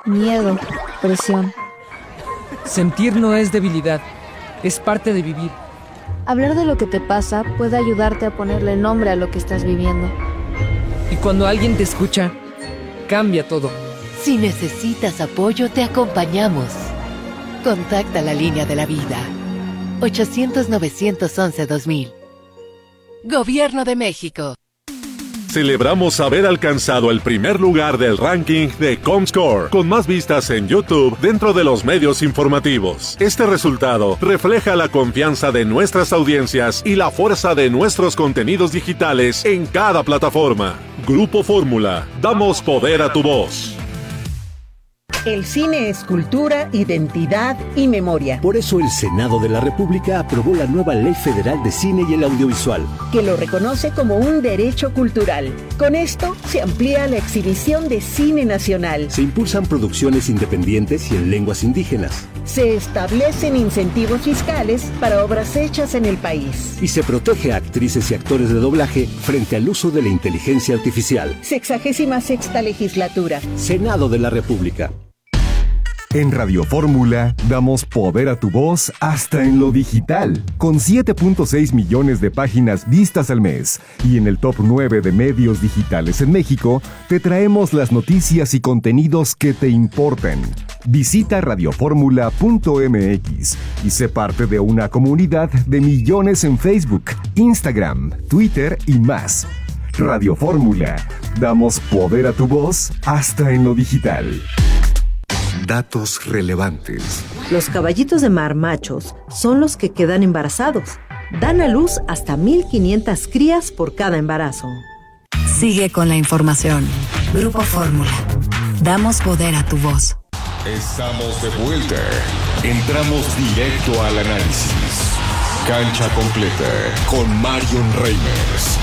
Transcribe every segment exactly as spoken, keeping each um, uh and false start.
miedo, presión. Sentir no es debilidad, es parte de vivir. Hablar de lo que te pasa puede ayudarte a ponerle nombre a lo que estás viviendo. Y cuando alguien te escucha, cambia todo. Si necesitas apoyo, te acompañamos. Contacta la línea de la vida. ochocientos, novecientos once, dos mil. Gobierno de México. Celebramos haber alcanzado el primer lugar del ranking de Comscore, con más vistas en YouTube dentro de los medios informativos. Este resultado refleja la confianza de nuestras audiencias y la fuerza de nuestros contenidos digitales en cada plataforma. Grupo Fórmula, damos poder a tu voz. El cine es cultura, identidad y memoria. Por eso el Senado de la República aprobó la nueva Ley Federal de Cine y el Audiovisual, que lo reconoce como un derecho cultural. Con esto se amplía la exhibición de cine nacional. Se impulsan producciones independientes y en lenguas indígenas. Se establecen incentivos fiscales para obras hechas en el país. Y se protege a actrices y actores de doblaje frente al uso de la inteligencia artificial. Sexagésima sexta legislatura. Senado de la República. En Radio Fórmula damos poder a tu voz hasta en lo digital, con siete punto seis millones de páginas vistas al mes. Y en el top nueve de medios digitales en México, te traemos las noticias y contenidos que te importan. Visita radioformula punto m x y sé parte de una comunidad de millones en Facebook, Instagram, Twitter y más. Radio Fórmula, damos poder a tu voz hasta en lo digital. Datos relevantes. Los caballitos de mar machos son los que quedan embarazados. Dan a luz hasta mil quinientas crías por cada embarazo. Sigue con la información. Grupo Fórmula. Damos poder a tu voz. Estamos de vuelta. Entramos directo al análisis. Cancha completa con Marion Reimers.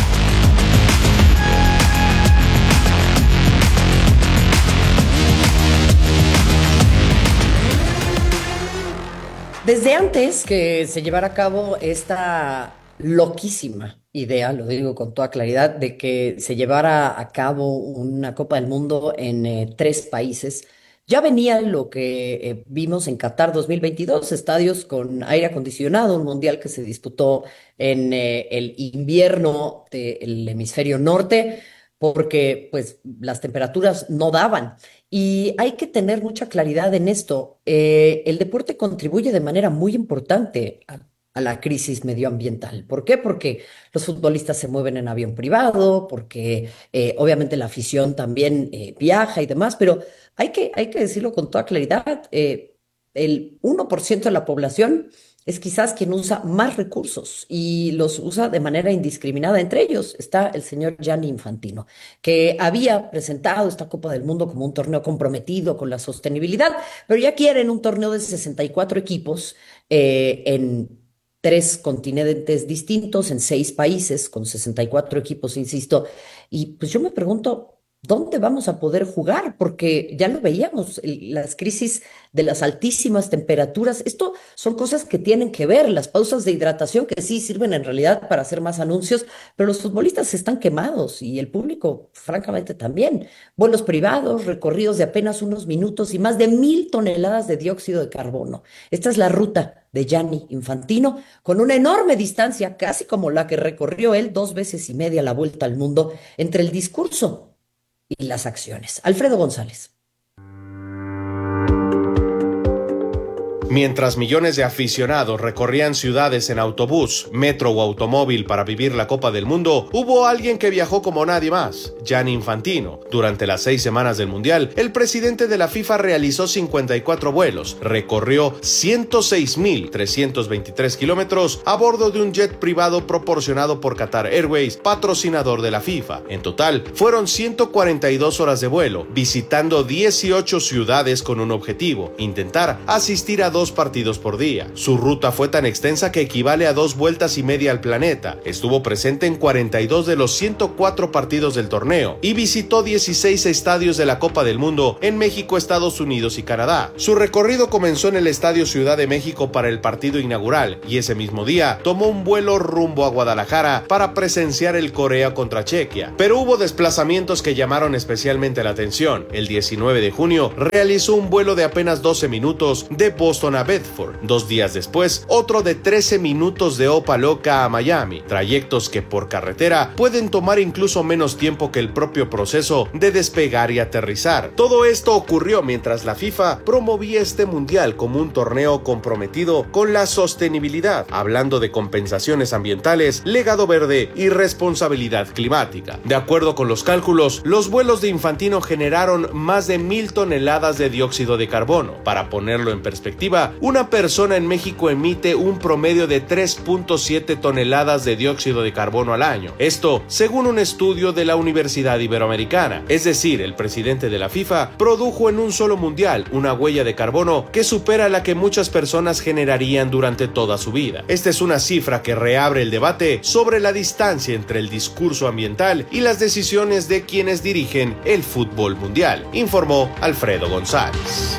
Desde antes que se llevara a cabo esta loquísima idea, lo digo con toda claridad, de que se llevara a cabo una Copa del Mundo en eh, tres países, ya venía lo que eh, vimos en Qatar dos mil veintidós, estadios con aire acondicionado, un mundial que se disputó en eh, el invierno del hemisferio norte, porque pues las temperaturas no daban. Y hay que tener mucha claridad en esto. Eh, el deporte contribuye de manera muy importante a, a la crisis medioambiental. ¿Por qué? Porque los futbolistas se mueven en avión privado, porque eh, obviamente la afición también eh, viaja y demás, pero hay que, hay que decirlo con toda claridad, eh, el uno por ciento de la población es quizás quien usa más recursos y los usa de manera indiscriminada. Entre ellos está el señor Gianni Infantino, que había presentado esta Copa del Mundo como un torneo comprometido con la sostenibilidad, pero ya quieren un torneo de sesenta y cuatro equipos eh, en tres continentes distintos, en seis países, con sesenta y cuatro equipos, insisto. Y pues yo me pregunto, ¿dónde vamos a poder jugar? Porque ya lo veíamos, el- las crisis de las altísimas temperaturas, esto son cosas que tienen que ver, las pausas de hidratación que sí sirven en realidad para hacer más anuncios, pero los futbolistas están quemados y el público, francamente, también. Vuelos privados, recorridos de apenas unos minutos y más de mil toneladas de dióxido de carbono. Esta es la ruta de Gianni Infantino, con una enorme distancia, casi como la que recorrió él dos veces y media la vuelta al mundo, entre el discurso y las acciones. Alfredo González. Mientras millones de aficionados recorrían ciudades en autobús, metro o automóvil para vivir la Copa del Mundo, hubo alguien que viajó como nadie más, Gianni Infantino. Durante las seis semanas del Mundial, el presidente de la FIFA realizó cincuenta y cuatro vuelos, recorrió ciento seis mil trescientos veintitrés kilómetros a bordo de un jet privado proporcionado por Qatar Airways, patrocinador de la FIFA. En total, fueron ciento cuarenta y dos horas de vuelo, visitando dieciocho ciudades con un objetivo: intentar asistir a dos dos partidos por día. Su ruta fue tan extensa que equivale a dos vueltas y media al planeta. Estuvo presente en cuarenta y dos de los ciento cuatro partidos del torneo y visitó dieciséis estadios de la Copa del Mundo en México, Estados Unidos y Canadá. Su recorrido comenzó en el Estadio Ciudad de México para el partido inaugural y ese mismo día tomó un vuelo rumbo a Guadalajara para presenciar el Corea contra Chequia. Pero hubo desplazamientos que llamaron especialmente la atención. El diecinueve de junio realizó un vuelo de apenas doce minutos de Boston a Bedford. Dos días después, otro de trece minutos de Opa-locka a Miami. Trayectos que por carretera pueden tomar incluso menos tiempo que el propio proceso de despegar y aterrizar. Todo esto ocurrió mientras la FIFA promovía este mundial como un torneo comprometido con la sostenibilidad, hablando de compensaciones ambientales, legado verde y responsabilidad climática. De acuerdo con los cálculos, los vuelos de Infantino generaron más de mil toneladas de dióxido de carbono. Para ponerlo en perspectiva, una persona en México emite un promedio de tres punto siete toneladas de dióxido de carbono al año. Esto, según un estudio de la Universidad Iberoamericana. Es decir, el presidente de la FIFA produjo en un solo mundial una huella de carbono que supera la que muchas personas generarían durante toda su vida. Esta es una cifra que reabre el debate sobre la distancia entre el discurso ambiental y las decisiones de quienes dirigen el fútbol mundial, informó Alfredo González.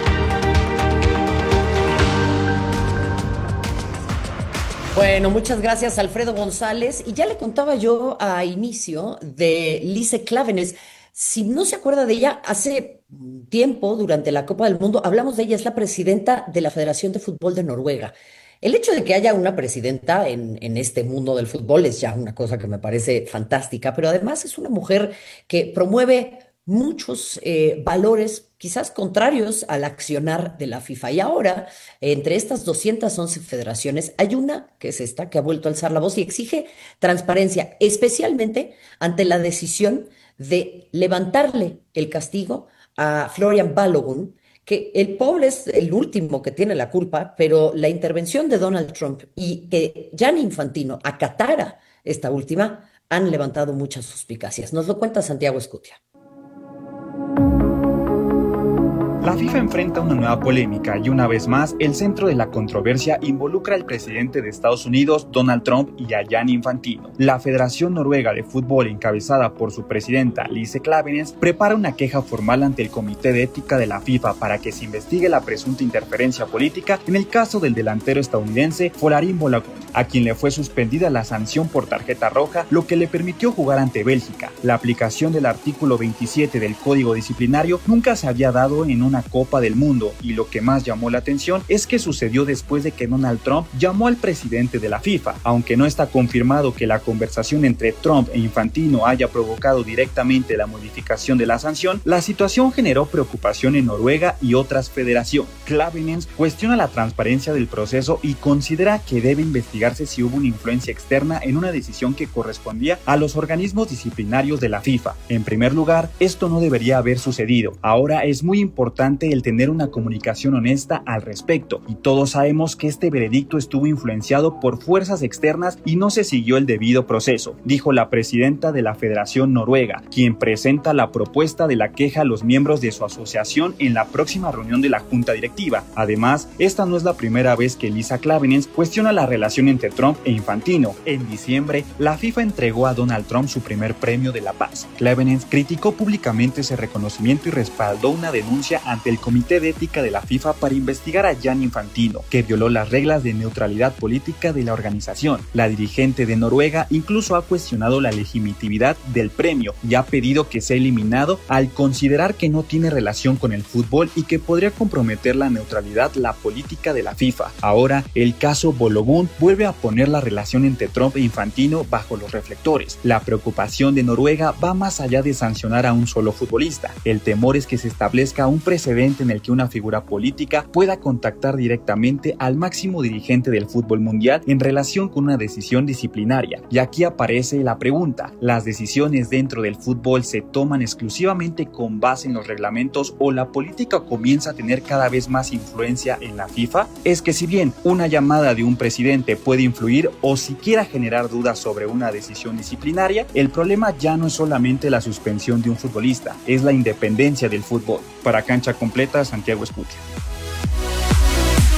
Bueno, muchas gracias, Alfredo González. Y ya le contaba yo a inicio de Lise Klaveness. Si no se acuerda de ella, hace tiempo, durante la Copa del Mundo, hablamos de ella, es la presidenta de la Federación de Fútbol de Noruega. El hecho de que haya una presidenta en, en este mundo del fútbol es ya una cosa que me parece fantástica, pero además es una mujer que promueve muchos eh, valores quizás contrarios al accionar de la FIFA. Y ahora, entre estas doscientas once federaciones, hay una, que es esta, que ha vuelto a alzar la voz y exige transparencia, especialmente ante la decisión de levantarle el castigo a Florian Balogun, que el pobre es el último que tiene la culpa, pero la intervención de Donald Trump y que Gianni Infantino acatara esta última han levantado muchas suspicacias. Nos lo cuenta Santiago Escutia. La FIFA enfrenta una nueva polémica y una vez más el centro de la controversia involucra al presidente de Estados Unidos, Donald Trump, y a Gianni Infantino. La Federación Noruega de Fútbol, encabezada por su presidenta Lise Klaveness, prepara una queja formal ante el Comité de Ética de la FIFA para que se investigue la presunta interferencia política en el caso del delantero estadounidense Folarin Balogun, a quien le fue suspendida la sanción por tarjeta roja, lo que le permitió jugar ante Bélgica. La aplicación del artículo veintisiete del Código Disciplinario nunca se había dado en una Copa del Mundo, y lo que más llamó la atención es que sucedió después de que Donald Trump llamó al presidente de la FIFA. Aunque no está confirmado que la conversación entre Trump e Infantino haya provocado directamente la modificación de la sanción, la situación generó preocupación en Noruega y otras federaciones. Klaveness cuestiona la transparencia del proceso y considera que debe investigarse si hubo una influencia externa en una decisión que correspondía a los organismos disciplinarios de la FIFA. En primer lugar, esto no debería haber sucedido. Ahora es muy importante el tener una comunicación honesta al respecto, y todos sabemos que este veredicto estuvo influenciado por fuerzas externas y no se siguió el debido proceso, dijo la presidenta de la Federación Noruega, quien presenta la propuesta de la queja a los miembros de su asociación en la próxima reunión de la Junta Directiva. Además, esta no es la primera vez que Lisa Klaveness cuestiona la relación entre Trump e Infantino. En diciembre, la FIFA entregó a Donald Trump su primer premio de la paz. Klaveness criticó públicamente ese reconocimiento y respaldó una denuncia ante el Comité de Ética de la FIFA para investigar a Gianni Infantino, que violó las reglas de neutralidad política de la organización. La dirigente de Noruega incluso ha cuestionado la legitimidad del premio y ha pedido que sea eliminado al considerar que no tiene relación con el fútbol y que podría comprometer la neutralidad la política de la FIFA. Ahora, el caso Balogun vuelve a poner la relación entre Trump e Infantino bajo los reflectores. La preocupación de Noruega va más allá de sancionar a un solo futbolista. El temor es que se establezca un precedente en el que una figura política pueda contactar directamente al máximo dirigente del fútbol mundial en relación con una decisión disciplinaria. Y aquí aparece la pregunta: ¿las decisiones dentro del fútbol se toman exclusivamente con base en los reglamentos o la política comienza a tener cada vez más influencia en la FIFA? Es que si bien una llamada de un presidente puede influir o siquiera generar dudas sobre una decisión disciplinaria, el problema ya no es solamente la suspensión de un futbolista, es la independencia del fútbol. Para Cancha Completa, Santiago Escutia.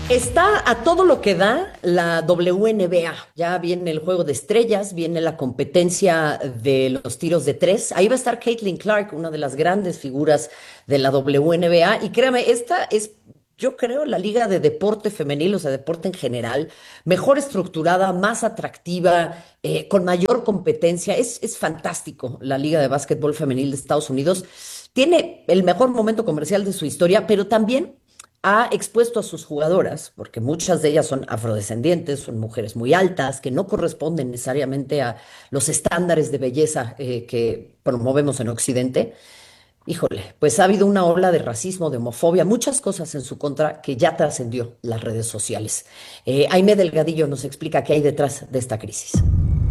Está a todo lo que da la W N B A. Ya viene el juego de estrellas, viene la competencia de los tiros de tres. Ahí va a estar Caitlin Clark, una de las grandes figuras de la W N B A. Y créame, esta es, yo creo, la liga de deporte femenil, o sea, deporte en general, mejor estructurada, más atractiva, eh, con mayor competencia. Es, es fantástico la liga de básquetbol femenil de Estados Unidos. Tiene el mejor momento comercial de su historia, pero también ha expuesto a sus jugadoras, porque muchas de ellas son afrodescendientes, son mujeres muy altas, que no corresponden necesariamente a los estándares de belleza eh, que promovemos en Occidente. Híjole, pues ha habido una ola de racismo, de homofobia, muchas cosas en su contra que ya trascendió las redes sociales. Eh, Aimé Delgadillo nos explica qué hay detrás de esta crisis.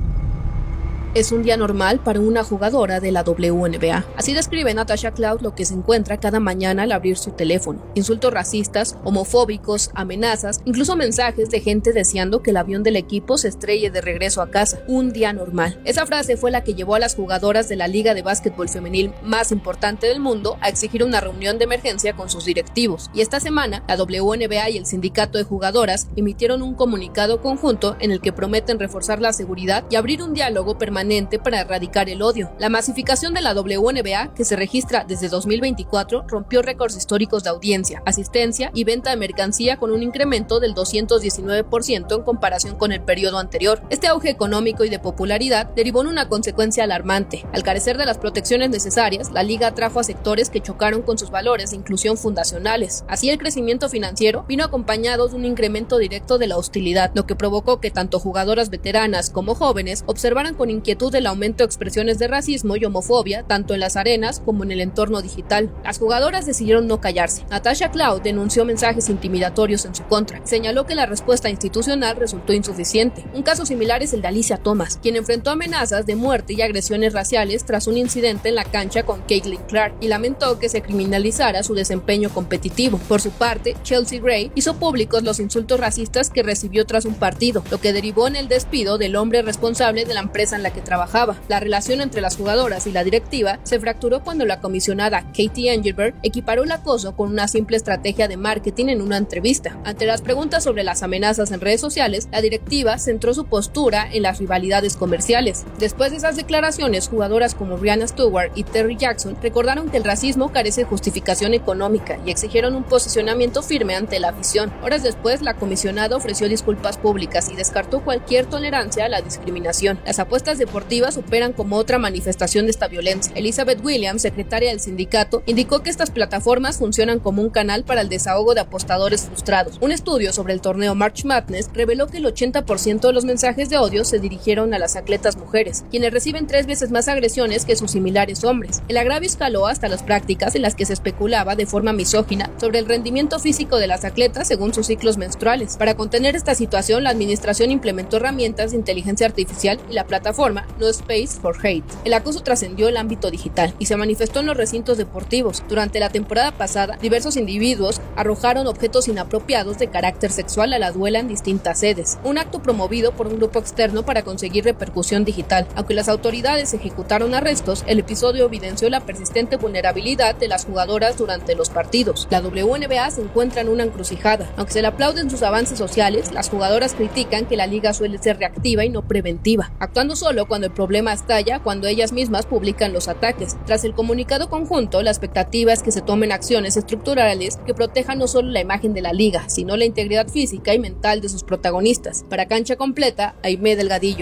Es un día normal para una jugadora de la W N B A. Así describe Natasha Cloud lo que se encuentra cada mañana al abrir su teléfono. Insultos racistas, homofóbicos, amenazas, incluso mensajes de gente deseando que el avión del equipo se estrelle de regreso a casa. Un día normal. Esa frase fue la que llevó a las jugadoras de la liga de básquetbol femenil más importante del mundo a exigir una reunión de emergencia con sus directivos. Y esta semana, la W N B A y el sindicato de jugadoras emitieron un comunicado conjunto en el que prometen reforzar la seguridad y abrir un diálogo permanente para erradicar el odio. La masificación de la W N B A, que se registra desde dos mil veinticuatro, rompió récords históricos de audiencia, asistencia y venta de mercancía con un incremento del doscientos diecinueve por ciento en comparación con el periodo anterior. Este auge económico y de popularidad derivó en una consecuencia alarmante. Al carecer de las protecciones necesarias, la liga atrajo a sectores que chocaron con sus valores de inclusión fundacionales. Así, el crecimiento financiero vino acompañado de un incremento directo de la hostilidad, lo que provocó que tanto jugadoras veteranas como jóvenes observaran con inquietud del aumento de expresiones de racismo y homofobia tanto en las arenas como en el entorno digital. Las jugadoras decidieron no callarse. Natasha Cloud denunció mensajes intimidatorios en su contra. Señaló que la respuesta institucional resultó insuficiente. Un caso similar es el de Alicia Thomas, quien enfrentó amenazas de muerte y agresiones raciales tras un incidente en la cancha con Caitlin Clark y lamentó que se criminalizara su desempeño competitivo. Por su parte, Chelsea Gray hizo públicos los insultos racistas que recibió tras un partido, lo que derivó en el despido del hombre responsable de la empresa en la que trabajaba. La relación entre las jugadoras y la directiva se fracturó cuando la comisionada Katie Engelberg equiparó el acoso con una simple estrategia de marketing en una entrevista. Ante las preguntas sobre las amenazas en redes sociales, la directiva centró su postura en las rivalidades comerciales. Después de esas declaraciones, jugadoras como Brianna Stewart y Terry Jackson recordaron que el racismo carece de justificación económica y exigieron un posicionamiento firme ante la afición. Horas después, la comisionada ofreció disculpas públicas y descartó cualquier tolerancia a la discriminación. Las apuestas de deportivas operan como otra manifestación de esta violencia. Elizabeth Williams, secretaria del sindicato, indicó que estas plataformas funcionan como un canal para el desahogo de apostadores frustrados. Un estudio sobre el torneo March Madness reveló que el ochenta por ciento de los mensajes de odio se dirigieron a las atletas mujeres, quienes reciben tres veces más agresiones que sus similares hombres. El agravio escaló hasta las prácticas en las que se especulaba de forma misógina sobre el rendimiento físico de las atletas según sus ciclos menstruales. Para contener esta situación, la administración implementó herramientas de inteligencia artificial y la plataforma No Space for Hate. El acoso trascendió el ámbito digital y se manifestó en los recintos deportivos. Durante la temporada pasada, diversos individuos arrojaron objetos inapropiados de carácter sexual a la duela en distintas sedes, un acto promovido por un grupo externo para conseguir repercusión digital. Aunque las autoridades ejecutaron arrestos, el episodio evidenció la persistente vulnerabilidad de las jugadoras durante los partidos. La W N B A se encuentra en una encrucijada. Aunque se le aplauden sus avances sociales, las jugadoras critican que la liga suele ser reactiva y no preventiva, actuando solo cuando el problema estalla, cuando ellas mismas publican los ataques. Tras el comunicado conjunto, la expectativa es que se tomen acciones estructurales que protejan no solo la imagen de la liga, sino la integridad física y mental de sus protagonistas. Para Cancha Completa, Aimé Delgadillo.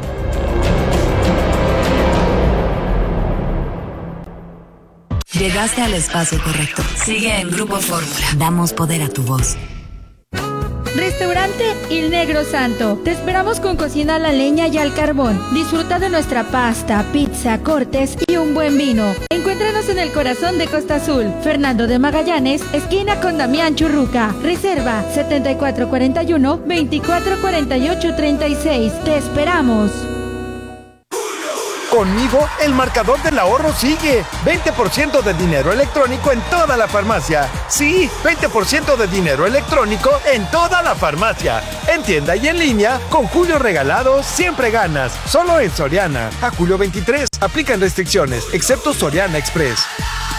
Llegaste al espacio correcto. Sigue en Grupo Fórmula. Damos poder a tu voz. Restaurante Il Negro Santo. Te esperamos con cocina a la leña y al carbón. Disfruta de nuestra pasta, pizza, cortes y un buen vino. Encuéntranos en el corazón de Costa Azul, Fernando de Magallanes, esquina con Damián Churruca. Reserva setenta y cuatro cuarenta y uno, veinticuatro cuarenta y ocho treinta y seis. Te esperamos. Conmigo, el marcador del ahorro sigue. veinte por ciento de dinero electrónico en toda la farmacia. Sí, veinte por ciento de dinero electrónico en toda la farmacia. En tienda y en línea, con Julio Regalado siempre ganas. Solo en Soriana. A julio veintitrés. Aplican restricciones, excepto Soriana Express.